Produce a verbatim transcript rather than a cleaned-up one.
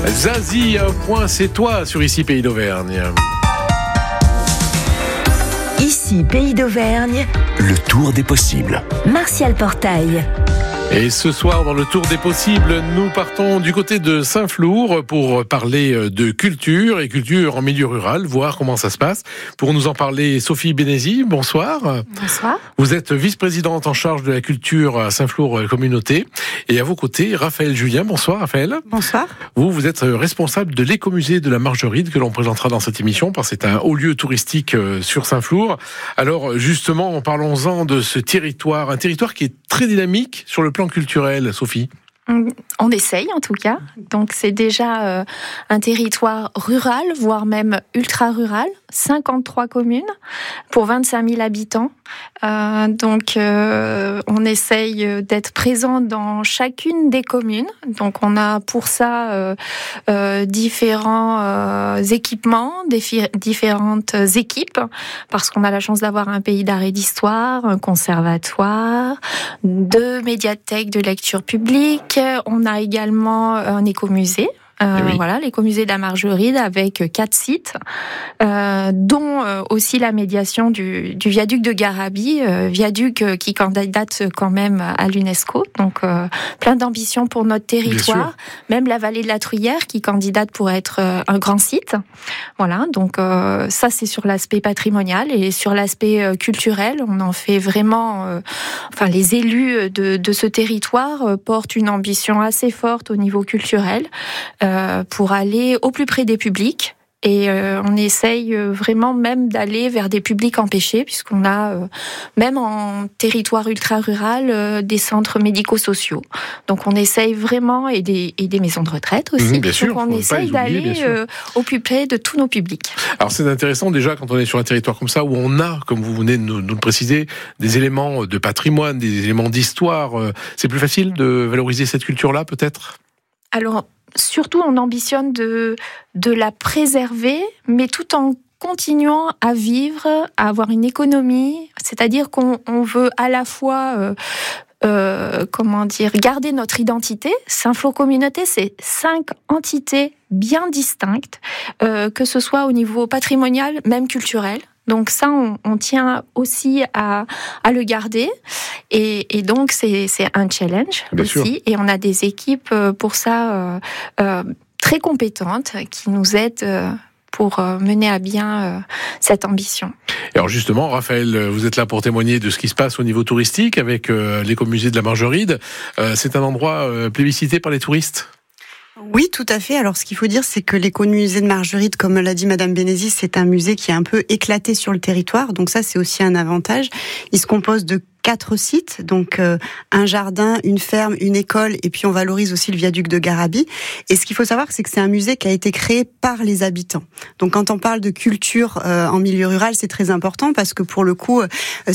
Zazie, un point, c'est toi sur Ici Pays d'Auvergne. Ici Pays d'Auvergne, le tour des possibles. Martial Portail. Et ce soir, dans le Tour des possibles, nous partons du côté de Saint-Flour pour parler de culture et culture en milieu rural, voir comment ça se passe. Pour nous en parler, Sophie Bénézy, bonsoir. Bonsoir. Vous êtes vice-présidente en charge de la culture à Saint-Flour Communauté. Et à vos côtés, Raphaël Julien. Bonsoir, Raphaël. Bonsoir. Vous, vous êtes responsable de l'écomusée de la Margeride que l'on présentera dans cette émission, parce que c'est un haut lieu touristique sur Saint-Flour. Alors, justement, parlons-en de ce territoire, un territoire qui est très dynamique sur le plan culturel, Sophie. On essaye en tout cas. Donc c'est déjà euh, un territoire rural, voire même ultra-rural. cinquante-trois communes pour vingt-cinq mille habitants. Euh, donc euh, on essaye d'être présent dans chacune des communes. Donc on a pour ça euh, euh, différents euh, équipements, défi- différentes équipes, parce qu'on a la chance d'avoir un pays d'art et d'histoire, un conservatoire, deux médiathèques de lecture publique. On a également un écomusée. Euh, oui. Voilà, l'écomusée de la Margeride avec quatre sites, euh, dont euh, aussi la médiation du, du viaduc de Garabi, euh, viaduc euh, qui candidate quand même à l'UNESCO. Donc euh, plein d'ambition pour notre territoire. Même la vallée de la Truyère qui candidate pour être euh, un grand site. Voilà, donc euh, ça c'est sur l'aspect patrimonial, et sur l'aspect euh, culturel, on en fait vraiment. Euh, enfin, les élus de, de ce territoire euh, portent une ambition assez forte au niveau culturel. Euh, pour aller au plus près des publics. Et euh, on essaye vraiment même d'aller vers des publics empêchés, puisqu'on a, euh, même en territoire ultra-rural, euh, des centres médico-sociaux. Donc on essaye vraiment, et des, et des maisons de retraite aussi. Mmh, bien sûr, donc on essaye d'aller euh, au plus près de tous nos publics. Alors c'est intéressant déjà quand on est sur un territoire comme ça, où on a, comme vous venez de nous, nous le préciser, des éléments de patrimoine, des éléments d'histoire. Euh, c'est plus facile de valoriser cette culture-là, peut-être ? Alors, surtout, on ambitionne de, de la préserver, mais tout en continuant à vivre, à avoir une économie. C'est-à-dire qu'on on veut à la fois, euh, euh, comment dire, garder notre identité. Saint-Flour Communauté, c'est cinq entités bien distinctes, euh, que ce soit au niveau patrimonial, même culturel. Donc ça, on, on tient aussi à, à le garder. Et, et donc, c'est, c'est un challenge Bien aussi. Sûr. Et on a des équipes pour ça euh, euh, très compétentes qui nous aident euh, pour euh, mener à bien euh, cette ambition. Alors justement, Raphaël, vous êtes là pour témoigner de ce qui se passe au niveau touristique avec euh, l'écomusée de la Margeride. Euh, c'est un endroit euh, plébiscité par les touristes ? Oui, tout à fait. Alors, ce qu'il faut dire, c'est que l'écomusée de Margeride, comme l'a dit Madame Bénézy, c'est un musée qui est un peu éclaté sur le territoire. Donc ça, c'est aussi un avantage. Il se compose de quatre sites, donc euh, un jardin, une ferme, une école, et puis on valorise aussi le viaduc de Garabi. Et ce qu'il faut savoir, c'est que c'est un musée qui a été créé par les habitants. Donc quand on parle de culture euh, en milieu rural, c'est très important, parce que pour le coup, euh,